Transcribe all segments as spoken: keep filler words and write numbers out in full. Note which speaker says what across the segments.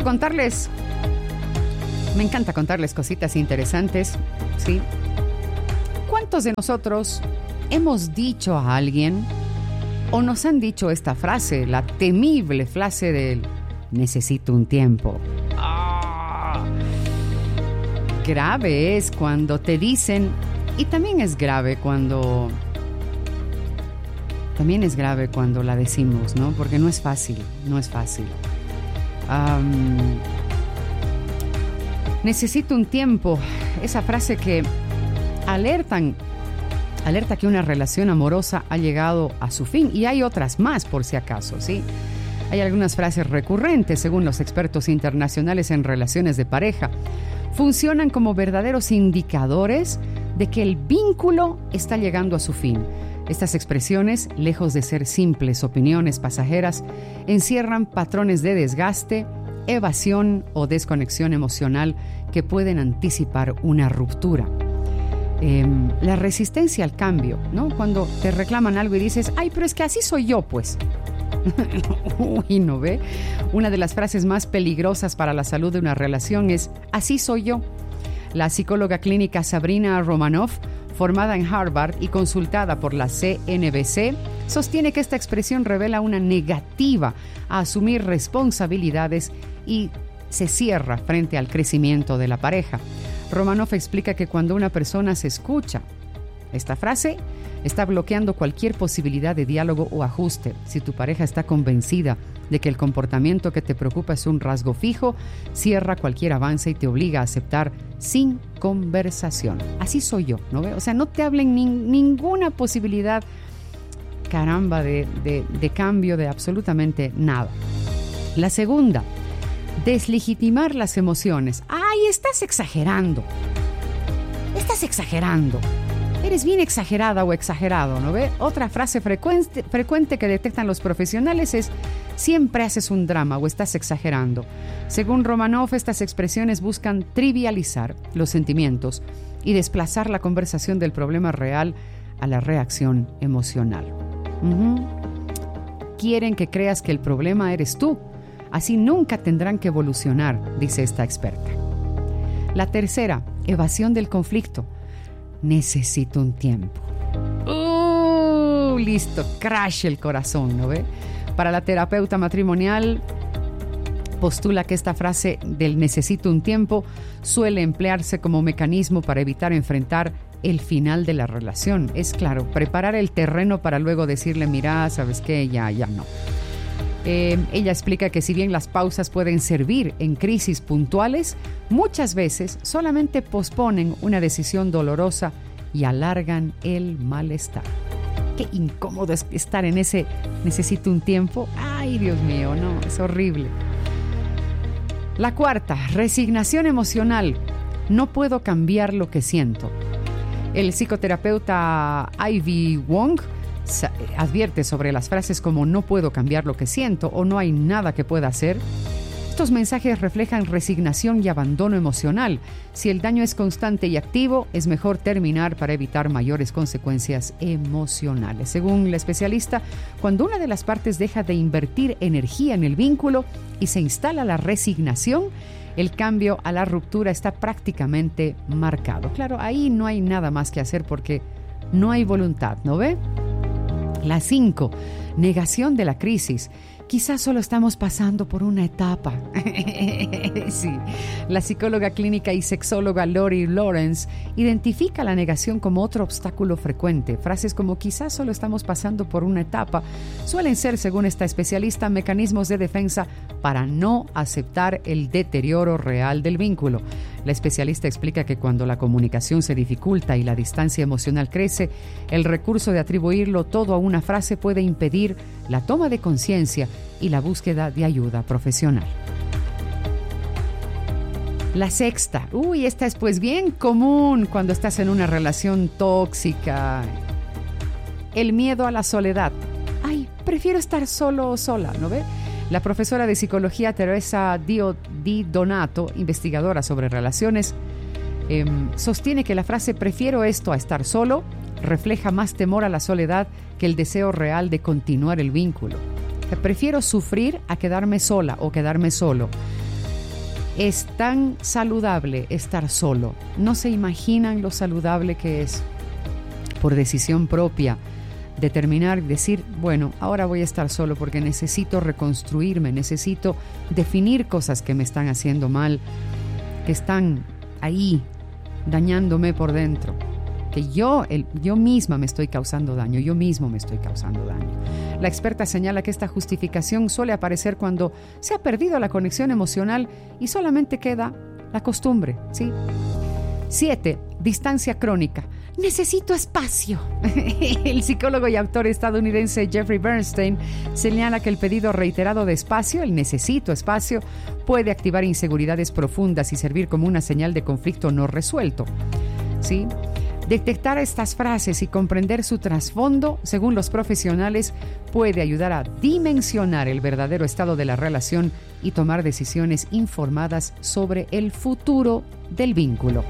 Speaker 1: quiero contarles, me encanta contarles cositas interesantes, ¿sí? ¿Cuántos de nosotros hemos dicho a alguien o nos han dicho esta frase, la temible frase del necesito un tiempo? ¡Ah! Grave es cuando te dicen, y también es grave cuando, también es grave cuando la decimos, ¿no? Porque no es fácil, no es fácil. Um, necesito un tiempo, esa frase que alertan, alerta que una relación amorosa ha llegado a su fin, y hay otras más por si acaso, ¿sí? Hay algunas frases recurrentes, según los expertos internacionales en relaciones de pareja, funcionan como verdaderos indicadores de que el vínculo está llegando a su fin. Estas expresiones, lejos de ser simples opiniones pasajeras, encierran patrones de desgaste, evasión o desconexión emocional que pueden anticipar una ruptura. Eh, la resistencia al cambio, ¿no? Cuando te reclaman algo y dices, ay, pero es que así soy yo, pues. Uy, ¿no ve? Una de las frases más peligrosas para la salud de una relación es, así soy yo. La psicóloga clínica Sabrina Romanoff, formada en Harvard y consultada por la C N B C, sostiene que esta expresión revela una negativa a asumir responsabilidades y se cierra frente al crecimiento de la pareja. Romanoff explica que cuando una persona se escucha esta frase, está bloqueando cualquier posibilidad de diálogo o ajuste. Si tu pareja está convencida de que el comportamiento que te preocupa es un rasgo fijo, cierra cualquier avance y te obliga a aceptar sin conversación. Así soy yo, ¿no ve? O sea, no te hablen ni, ninguna posibilidad, caramba, de, de, de cambio de absolutamente nada. La segunda, deslegitimar las emociones. ¡Ay, estás exagerando! Estás exagerando. Eres bien exagerada o exagerado, ¿no ve? Otra frase frecuente, frecuente que detectan los profesionales es siempre haces un drama o estás exagerando. Según Romanoff, estas expresiones buscan trivializar los sentimientos y desplazar la conversación del problema real a la reacción emocional. Uh-huh. Quieren que creas que el problema eres tú. Así nunca tendrán que evolucionar, dice esta experta. La tercera, evasión del conflicto. Necesito un tiempo. ¡Uh! Listo, crash el corazón, ¿no ve? Para la terapeuta matrimonial, postula que esta frase del necesito un tiempo suele emplearse como mecanismo para evitar enfrentar el final de la relación. Es claro, preparar el terreno para luego decirle, mira, ¿sabes qué? Ya, ya no. Eh, ella explica que si bien las pausas pueden servir en crisis puntuales, muchas veces solamente posponen una decisión dolorosa y alargan el malestar. Qué incómodo es estar en ese necesito un tiempo. Ay, Dios mío, no, es horrible. La cuarta, resignación emocional. No puedo cambiar lo que siento. El psicoterapeuta Ivy Wong advierte sobre las frases como no puedo cambiar lo que siento o no hay nada que pueda hacer. Estos mensajes reflejan resignación y abandono emocional. Si el daño es constante y activo, es mejor terminar para evitar mayores consecuencias emocionales. Según la especialista, cuando una de las partes deja de invertir energía en el vínculo y se instala la resignación, el cambio a la ruptura está prácticamente marcado. Claro, ahí no hay nada más que hacer porque no hay voluntad, ¿no ve? La cinco, negación de la crisis. Quizás solo estamos pasando por una etapa. Sí. La psicóloga clínica y sexóloga Lori Lawrence identifica la negación como otro obstáculo frecuente. Frases como quizás solo estamos pasando por una etapa suelen ser, según esta especialista, mecanismos de defensa para no aceptar el deterioro real del vínculo. La especialista explica que cuando la comunicación se dificulta y la distancia emocional crece, el recurso de atribuirlo todo a una frase puede impedir la toma de conciencia y la búsqueda de ayuda profesional. La sexta, uy, esta es pues bien común cuando estás en una relación tóxica. El miedo a la soledad. Ay, prefiero estar solo o sola, ¿no ve? La profesora de psicología Teresa Di Donato, investigadora sobre relaciones, eh, sostiene que la frase prefiero esto a estar solo refleja más temor a la soledad que el deseo real de continuar el vínculo. Prefiero sufrir a quedarme sola o quedarme solo. Es tan saludable estar solo. No se imaginan lo saludable que es, por decisión propia, determinar y decir, bueno, ahora voy a estar solo porque necesito reconstruirme, necesito definir cosas que me están haciendo mal, que están ahí dañándome por dentro, que yo, el, yo misma me estoy causando daño, yo mismo me estoy causando daño. La experta señala que esta justificación suele aparecer cuando se ha perdido la conexión emocional y solamente queda la costumbre, ¿sí? Siete, distancia crónica. Necesito espacio. El psicólogo y autor estadounidense Jeffrey Bernstein señala que el pedido reiterado de espacio, el necesito espacio, puede activar inseguridades profundas y servir como una señal de conflicto no resuelto. ¿Sí? Detectar estas frases y comprender su trasfondo, según los profesionales, puede ayudar a dimensionar el verdadero estado de la relación y tomar decisiones informadas sobre el futuro del vínculo.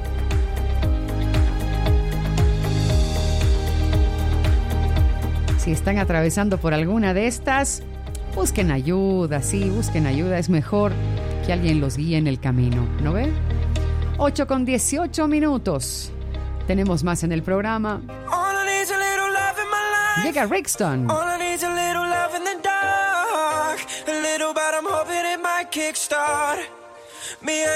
Speaker 1: Si están atravesando por alguna de estas, busquen ayuda, sí, busquen ayuda. Es mejor que alguien los guíe en el camino, ¿no ve? ocho con dieciocho minutos. Tenemos más en el programa. Llega Rixton.